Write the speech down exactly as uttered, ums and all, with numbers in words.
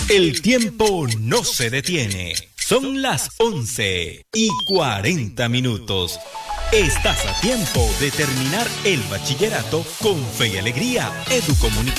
El tiempo no se detiene. Son las once y cuarenta minutos. Estás a tiempo de terminar el bachillerato con fe y alegría. Educomunicación.